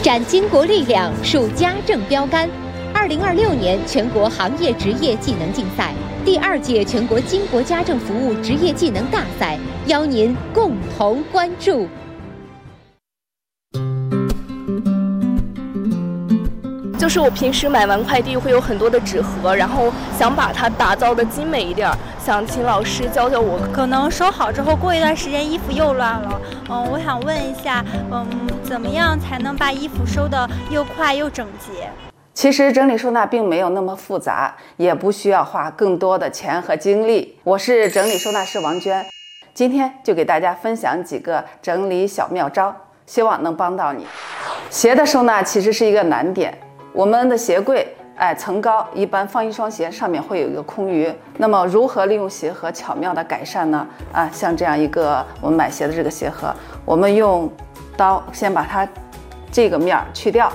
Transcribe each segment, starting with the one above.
展巾帼力量，树家政标杆。2026年全国行业职业技能竞赛第2届全国巾帼家政服务职业技能大赛，邀您共同关注。 就是我平时买完快递会有很多的纸盒，然后想把它打造的精美一点，想请老师教教我。 可能收好之后，过一段时间衣服又乱了。我想问一下，怎么样才能把衣服收得又快又整洁？ 其实整理收纳并没有那么复杂，也不需要花更多的钱和精力。我是整理收纳师王娟，今天就给大家分享几个整理小妙招，希望能帮到你。鞋的收纳其实是一个难点。我们的鞋柜，层高一般放一双鞋，上面会有一个空余。那么如何利用鞋盒巧妙的改善呢？像这样一个我们买鞋的这个鞋盒，我们用刀先把它这个面去掉。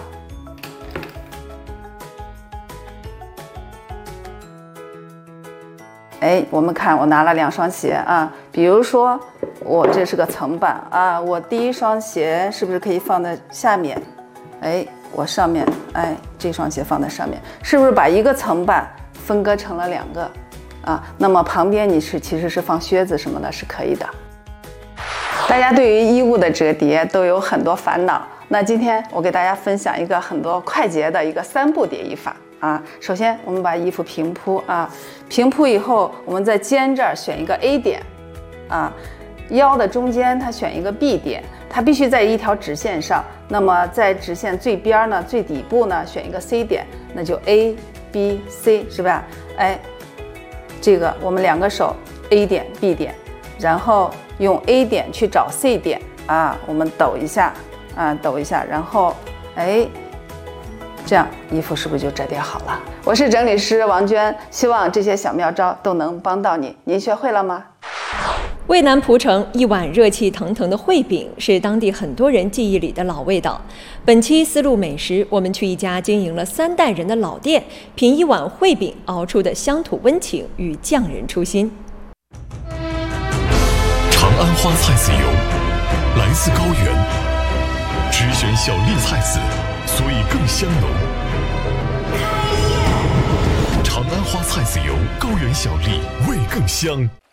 我们看我拿了2双鞋啊，比如说我这是个层板啊，我第1双鞋是不是可以放在下面？我上面，这双鞋放在上面，是不是把一个层板分割成了2个啊？那么旁边你其实是放靴子什么的，是可以的。大家对于衣物的折叠都有很多烦恼，那今天我给大家分享一个很多快捷的一个3步叠衣法啊。首先我们把衣服平铺啊，平铺以后，我们在肩这儿选一个 A 点啊，腰的中间它选一个 B 点。它必须在一条直线上，那么在直线最边呢，最底部呢选一个 C 点，那就 A、B、C 是吧？这个我们2个手 A 点 B 点，然后用 A 点去找 C 点啊，我们抖一下啊，抖一下，然后这样衣服是不是就折叠好了？我是整理师王娟，希望这些小妙招都能帮到你。您学会了吗？ 渭南蒲城一碗热气腾腾的烩饼是当地很多人记忆里的老味道。本期丝路美食，我们去一家经营了3代人的老店，品一碗烩饼熬出的乡土温情与匠人初心。 长安花菜籽油来自高原，只选小粒菜籽，所以更香浓。长安花菜籽油，高原小粒，味更香。